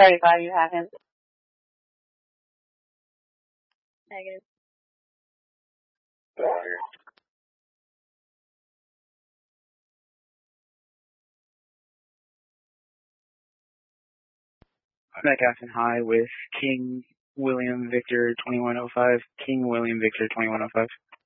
35, you haven't. Negative. Matt Gaston High with King William Victor 2105. King William Victor 2105.